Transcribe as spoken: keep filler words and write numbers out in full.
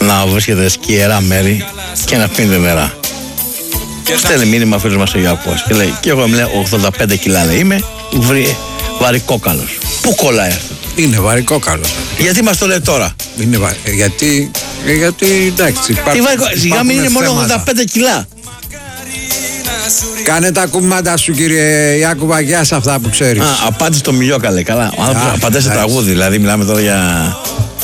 να βρίσκεται σκιερά μέρη και να πίνετε νερά. Αυτό είναι μήνυμα φίλος μας ο Γιάκωβας. Και λέει, και εγώ λέω ογδόντα πέντε κιλά λέει, είμαι βρει, βαρικόκαλος. Πού κολλάει αυτό? Είναι βαρικόκαλος. Γιατί μας το λέει τώρα? Είναι βα... Γιατί, γιατί εντάξει υπάρχουν, βαρικο... Σιγά μην είναι μόνο ογδόντα πέντε κιλά. Κάνε τα κουμάντα σου κύριε Ιάκωβα, γεια σε αυτά που ξέρεις. Α, απάντησε το Μιλιό καλέ, καλά. Ο άνθρωπος απαντάει σε τραγούδι, δηλαδή μιλάμε τώρα για...